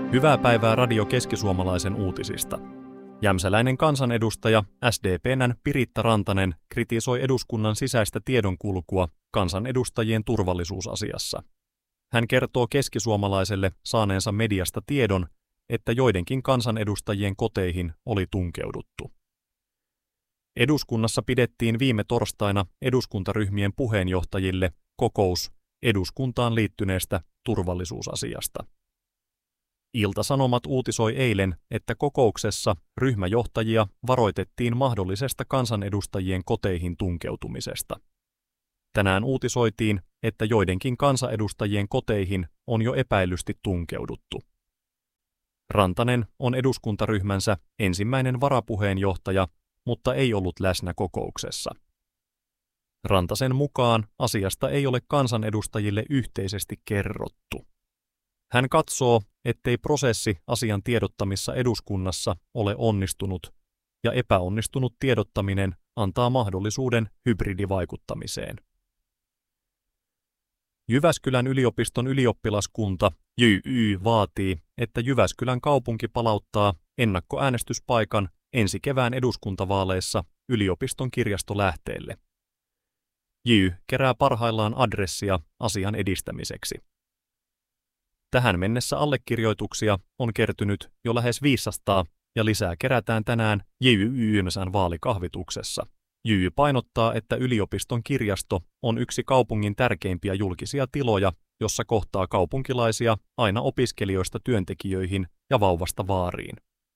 Hyvää päivää Radio Keskisuomalaisen uutisista. Jämsäläinen kansanedustaja SDP:n Piritta Rantanen kritisoi eduskunnan sisäistä tiedonkulkua kansanedustajien turvallisuusasiassa. Hän kertoo keskisuomalaiselle saaneensa mediasta tiedon, että joidenkin kansanedustajien koteihin oli tunkeuduttu. Eduskunnassa pidettiin viime torstaina eduskuntaryhmien puheenjohtajille kokous eduskuntaan liittyneestä turvallisuusasiasta. Ilta-Sanomat uutisoi eilen, että kokouksessa ryhmäjohtajia varoitettiin mahdollisesta kansanedustajien koteihin tunkeutumisesta. Tänään uutisoitiin, että joidenkin kansanedustajien koteihin on jo epäillysti tunkeuduttu. Rantanen on eduskuntaryhmänsä ensimmäinen varapuheenjohtaja, mutta ei ollut läsnä kokouksessa. Rantasen mukaan asiasta ei ole kansanedustajille yhteisesti kerrottu. Hän katsoo, ettei prosessi asian tiedottamissa eduskunnassa ole onnistunut ja epäonnistunut tiedottaminen antaa mahdollisuuden hybridivaikuttamiseen. Jyväskylän yliopiston ylioppilaskunta JY vaatii, että Jyväskylän kaupunki palauttaa ennakkoäänestyspaikan ensi kevään eduskuntavaaleissa yliopiston kirjastolähteelle. JY kerää parhaillaan adressia asian edistämiseksi. Tähän mennessä allekirjoituksia on kertynyt jo lähes 500 ja lisää kerätään tänään JYYMS:n vaalikahvituksessa. JY painottaa, että yliopiston kirjasto on yksi kaupungin tärkeimpiä julkisia tiloja, jossa kohtaa kaupunkilaisia aina opiskelijoista työntekijöihin ja vauvasta vaariin.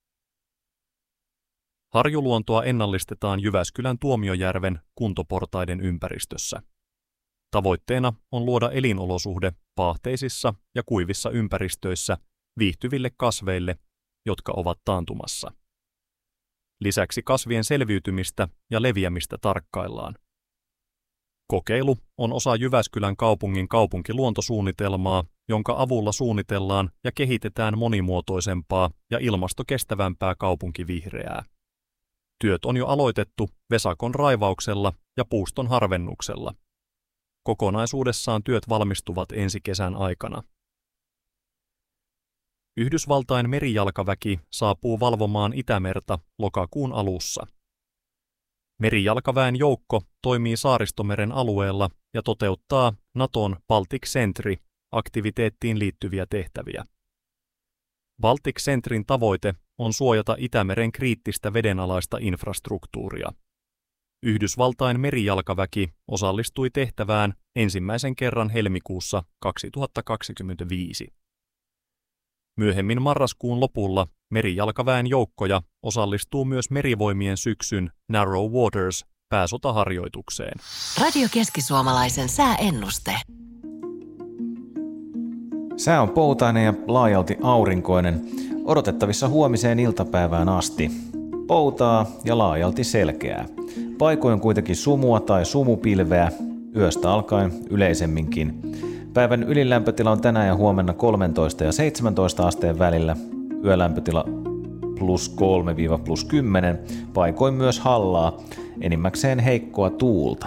Harjuluontoa ennallistetaan Jyväskylän Tuomiojärven kuntoportaiden ympäristössä. Tavoitteena on luoda elinolosuhde paahteisissa ja kuivissa ympäristöissä viihtyville kasveille, jotka ovat taantumassa. Lisäksi kasvien selviytymistä ja leviämistä tarkkaillaan. Kokeilu on osa Jyväskylän kaupungin kaupunkiluontosuunnitelmaa, jonka avulla suunnitellaan ja kehitetään monimuotoisempaa ja ilmastokestävämpää kaupunkivihreää. Työt on jo aloitettu vesakon raivauksella ja puuston harvennuksella. Kokonaisuudessaan työt valmistuvat ensi kesän aikana. Yhdysvaltain merijalkaväki saapuu valvomaan Itämerta lokakuun alussa. Merijalkaväen joukko toimii Saaristomeren alueella ja toteuttaa Naton Baltic Sentry-aktiviteettiin liittyviä tehtäviä. Baltic Sentryn tavoite on suojata Itämeren kriittistä vedenalaista infrastruktuuria. Yhdysvaltain merijalkaväki osallistui tehtävään ensimmäisen kerran helmikuussa 2025. Myöhemmin marraskuun lopulla merijalkaväen joukkoja osallistuu myös merivoimien syksyn Narrow Waters pääsotaharjoitukseen. Radio Keskisuomalaisen sääennuste. Sää on poutainen ja laajalti aurinkoinen, odotettavissa huomiseen iltapäivään asti. Poutaa ja laajalti selkeää. Paikoin kuitenkin sumua tai sumupilveä, yöstä alkaen yleisemminkin. Päivän ylilämpötila on tänään ja huomenna 13 ja 17 asteen välillä. Yölämpötila +3–+10, paikoin myös hallaa, enimmäkseen heikkoa tuulta.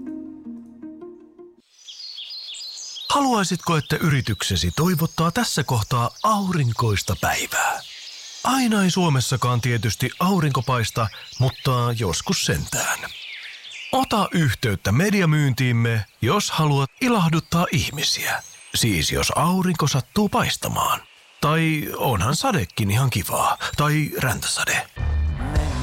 Haluaisitko, että yrityksesi toivottaa tässä kohtaa aurinkoista päivää? Aina ei Suomessakaan tietysti aurinko paista, mutta joskus sentään. Ota yhteyttä mediamyyntiimme, jos haluat ilahduttaa ihmisiä. Siis jos aurinko sattuu paistamaan. Tai onhan sadekin ihan kivaa. Tai räntäsade.